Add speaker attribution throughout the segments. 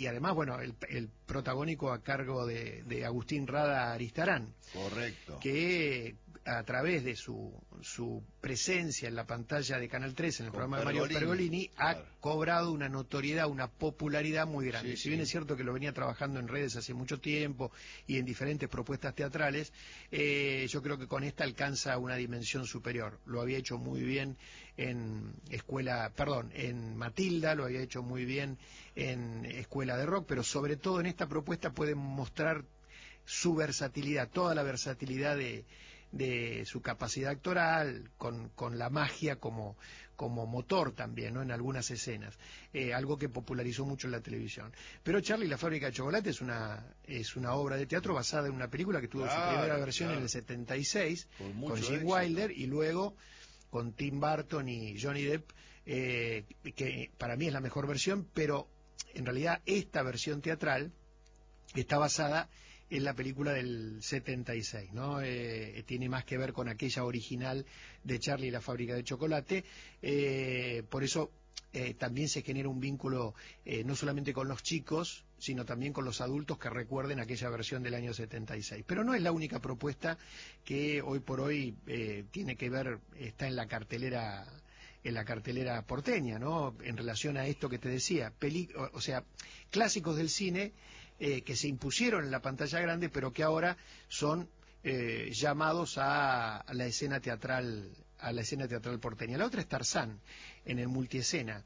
Speaker 1: y además, bueno, el protagónico a cargo de Agustín Rada Aristarán.
Speaker 2: Correcto.
Speaker 1: Que a través de su presencia en la pantalla de Canal 3 en el programa de Mario Pergolini,
Speaker 2: claro,
Speaker 1: ha cobrado una notoriedad, una popularidad muy grande.
Speaker 2: Sí,
Speaker 1: si bien
Speaker 2: sí.
Speaker 1: es cierto que lo venía trabajando en redes hace mucho tiempo y en diferentes propuestas teatrales, yo creo que con esta alcanza una dimensión superior. Lo había hecho muy bien en en Matilda, lo había hecho muy bien en Escuela de Rock, pero sobre todo en esta propuesta puede mostrar su versatilidad, toda la versatilidad de su capacidad actoral, con la magia como motor también, ¿no? En algunas escenas, algo que popularizó mucho en la televisión. Pero Charlie y la fábrica de chocolate es una obra de teatro basada en una película que tuvo su primera versión en el 76, con Gene Wilder, y luego con Tim Burton y Johnny Depp, que para mí es la mejor versión, pero en realidad esta versión teatral está basada en la película del 76, ¿no? Tiene más que ver con aquella original de Charlie y la fábrica de chocolate, por eso también se genera un vínculo no solamente con los chicos, sino también con los adultos que recuerden aquella versión del año 76. Pero no es la única propuesta que hoy por hoy tiene que ver, está en la cartelera porteña, ¿no? En relación a esto que te decía, o sea, clásicos del cine que se impusieron en la pantalla grande, pero que ahora son llamados a la escena teatral porteña. La otra es Tarzán, en el multiescena.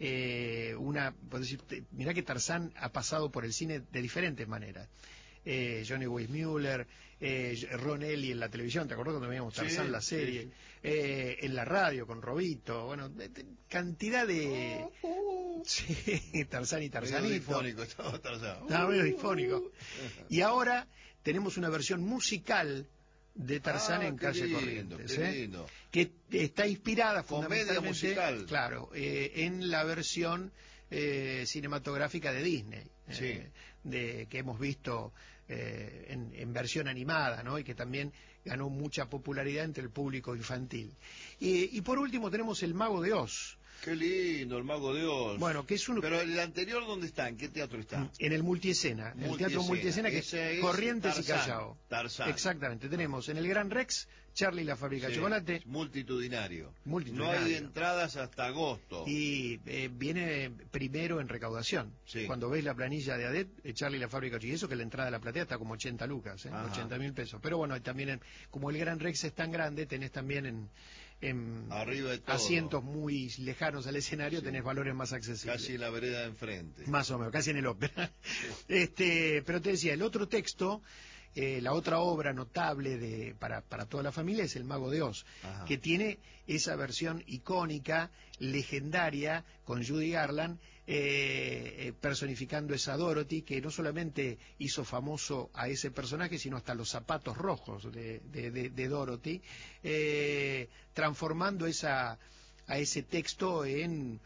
Speaker 1: Mirá que Tarzán ha pasado por el cine de diferentes maneras. Johnny Weissmuller, Ron Ellie en la televisión, ¿te acordás cuando veíamos Tarzán, la serie?
Speaker 2: Sí.
Speaker 1: En la radio con Robito, bueno, cantidad de... Sí, Tarzán y Tarzanito.
Speaker 2: Medio difónico estaba Tarzán.
Speaker 1: No, medio difónico. Y ahora tenemos una versión musical de Tarzán en Calle Corrientes,
Speaker 2: lindo.
Speaker 1: que está inspirada
Speaker 2: Comedia musical,
Speaker 1: claro, en la versión cinematográfica de Disney,
Speaker 2: sí,
Speaker 1: que hemos visto en versión animada, ¿no? Y que también ganó mucha popularidad entre el público infantil. Y por último tenemos El Mago de Oz.
Speaker 2: Qué lindo, El Mago de Oz.
Speaker 1: Bueno, que es un...
Speaker 2: Pero el anterior, ¿dónde está? ¿En qué teatro está?
Speaker 1: En el multiescena, en el teatro multiescena, que es Corrientes
Speaker 2: Tarzán,
Speaker 1: y Callao.
Speaker 2: Tarzán.
Speaker 1: Exactamente, tenemos en el Gran Rex, Charlie y la fábrica de chocolate.
Speaker 2: Multitudinario. No hay entradas hasta agosto.
Speaker 1: Y viene primero en recaudación.
Speaker 2: Sí.
Speaker 1: Cuando ves la planilla de ADET, Charlie y la fábrica de chocolate, y eso que la entrada de la platea está como 80 lucas, 80.000 pesos. Pero bueno, también como el Gran Rex es tan grande, tenés también
Speaker 2: arriba de todo,
Speaker 1: asientos muy lejanos al escenario, tenés valores más accesibles.
Speaker 2: Casi en la vereda de enfrente.
Speaker 1: Más o menos, casi en el ópera. Pero te decía, el otro texto, la otra obra notable para toda la familia es El Mago de Oz, que tiene esa versión icónica, legendaria, con Judy Garland, personificando esa Dorothy, que no solamente hizo famoso a ese personaje, sino hasta los zapatos rojos de Dorothy, transformando a ese texto en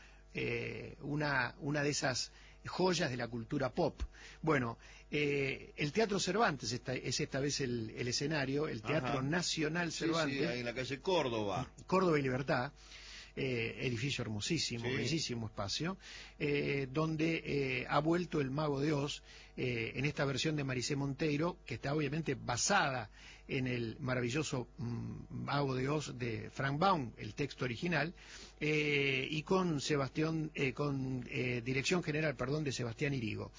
Speaker 1: una de esas joyas de la cultura pop. Bueno, el Teatro Cervantes es esta vez el escenario, el Teatro Nacional Cervantes.
Speaker 2: Sí, ahí en la calle Córdoba.
Speaker 1: Córdoba y Libertad. Edificio hermosísimo, bellísimo espacio, donde ha vuelto El Mago de Oz en esta versión de Maricé Monteiro, que está obviamente basada en el maravilloso Mago de Oz de Frank Baum, el texto original, y con dirección general, de Sebastián Irigo.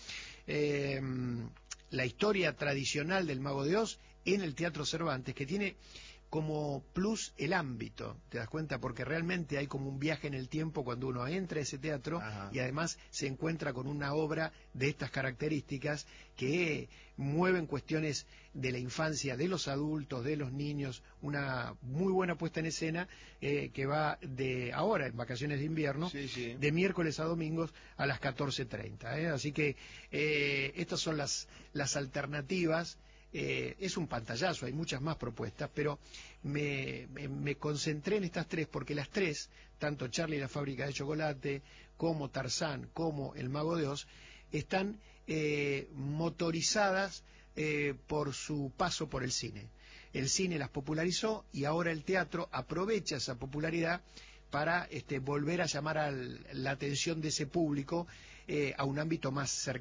Speaker 1: La historia tradicional del Mago de Oz en el Teatro Cervantes, que tiene como plus el ámbito, ¿te das cuenta? Porque realmente hay como un viaje en el tiempo cuando uno entra a ese teatro y además se encuentra con una obra de estas características que mueven cuestiones de la infancia, de los adultos, de los niños, una muy buena puesta en escena que va de ahora, en vacaciones de invierno, de miércoles a domingos a las 14:30. Así que estas son las alternativas. Es un pantallazo, hay muchas más propuestas, pero me concentré en estas tres porque las tres, tanto Charlie y la fábrica de chocolate, como Tarzán, como El Mago de Oz, están motorizadas por su paso por el cine. El cine las popularizó y ahora el teatro aprovecha esa popularidad para volver a llamar la atención de ese público a un ámbito más cercano.